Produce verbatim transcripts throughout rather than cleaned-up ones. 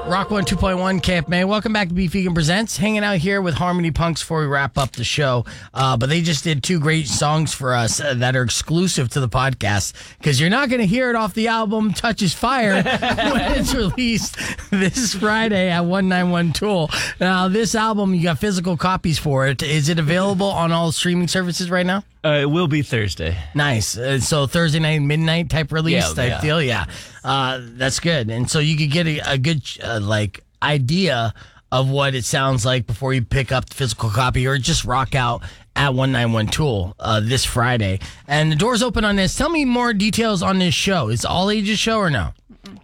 Rock one two point one K F M A. Welcome back to Beef Vegan Presents. Hanging out here with Harmony Punks before we wrap up the show. Uh, but they just did two great songs for us uh, that are exclusive to the podcast because you're not going to hear it off the album Touches Fire when it's released this Friday at one ninety-one Tool. Now, this album, you got physical copies for it. Is it available on all streaming services right now? Uh, it will be Thursday. Nice. Uh, so Thursday night, midnight type release Yeah, type yeah. deal. Yeah. Uh, that's good. And so you could get a, a good, uh, like, idea of what it sounds like before you pick up the physical copy or just rock out at one ninety-one Tool uh, this Friday. And the door's open on this. Tell me more details on this show. Is it all ages show or no?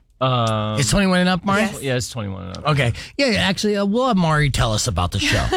Um, It's twenty-one and up, Mari? Yes. yeah, it's twenty-one and up. Okay. Yeah, yeah, actually, uh, we'll have Mari tell us about the show.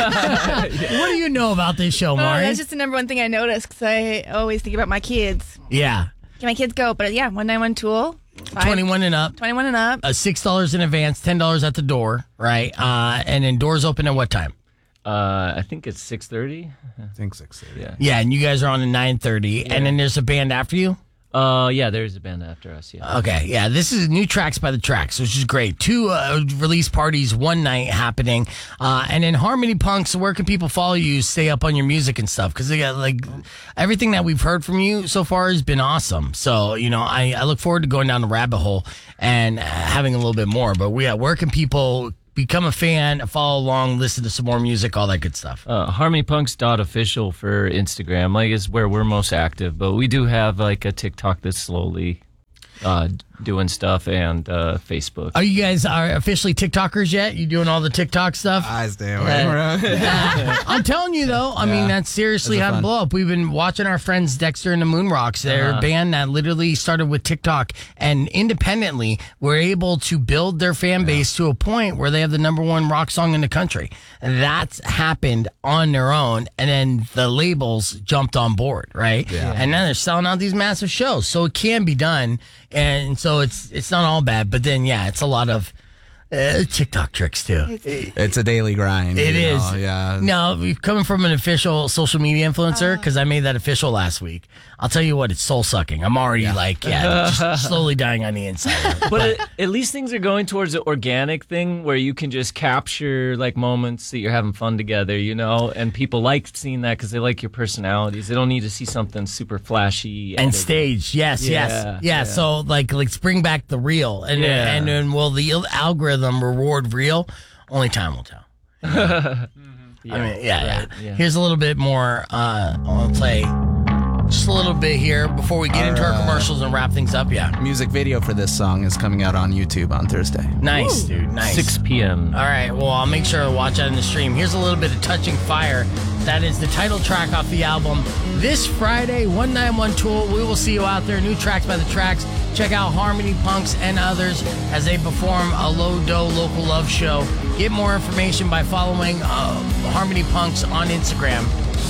What do you know about this show, Oh, Mari? that's just the number one thing I noticed because I always think about my kids. yeah. Can my kids go? But yeah, one ninety-one Tool. Five, twenty-one and up. twenty-one and up. Uh, six dollars in advance, ten dollars at the door, right? Uh, and then doors open at what time? Uh, I think it's six thirty. I think six thirty. Yeah. Yeah, and you guys are on at nine thirty, and then there's a band after you? Uh, yeah, there's a band after us, yeah. Okay, yeah, this is New Tracks by the Tracks, which is great. Two uh, release parties, one night happening. Uh, and then Harmony Punks, where can people follow you, stay up on your music and stuff? Because they got, like, everything that we've heard from you so far has been awesome. So, you know, I, I look forward to going down the rabbit hole and uh, having a little bit more. But we, uh, where can people become a fan, follow along, listen to some more music, all that good stuff? Uh, harmonypunks.official for Instagram, like, is where we're most active. But we do have, like, a TikTok that's slowly uh, doing stuff, and uh, Facebook. Are you guys are officially TikTokers yet? You doing all the TikTok stuff? I stay away from it. I'm telling you, though, I mean, that's seriously Those are how to fun. blow up. We've been watching our friends Dexter and the Moonrocks. They're a band that literally started with TikTok and independently were able to build their fan base to a point where they have the number one rock song in the country. And that's happened on their own. And then the labels jumped on board, right? Yeah. And then they're selling out these massive shows. So it can be done. And so it's it's not all bad. But then, yeah, it's a lot of uh, TikTok tricks, too. It's a daily grind. It you is. know, yeah. No, we've coming from an official social media influencer because I made that official last week. I'll tell you what, it's soul sucking. I'm already like, yeah, just slowly dying on the inside. But at, at least things are going towards an organic thing where you can just capture, like, moments that you're having fun together, you know? And people like seeing that because they like your personalities. They don't need to see something super flashy. And edited. staged, yes, Yeah, yes, yeah, yeah. So like, let's bring back the real, and Yeah. and then will the algorithm reward real? Only time will tell. Yeah, I mean, yeah, right, yeah. Here's a little bit more. Uh, I want to play just a little bit here before we get Our, into our uh, commercials and wrap things up. Yeah, Music video for this song is coming out on YouTube on Thursday. nice, dude, nice. six p.m. All right, well, I'll make sure to watch that in the stream. Here's a little bit of Touching Fire. That is the title track off the album. This Friday, one ninety-one Tool. We will see you out there. New Tracks by the Tracks. Check out Harmony Punks and others as they perform a low-dough local love show. Get more information by following uh, Harmony Punks on Instagram.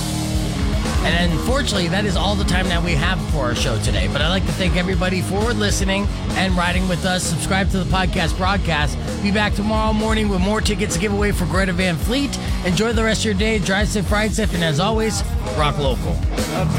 And unfortunately, that is all the time that we have for our show today. But I'd like to thank everybody for listening and riding with us. Subscribe to the podcast broadcast. Be back tomorrow morning with more tickets to give away for Greta Van Fleet. Enjoy the rest of your day. Drive safe, ride safe, and as always, rock local.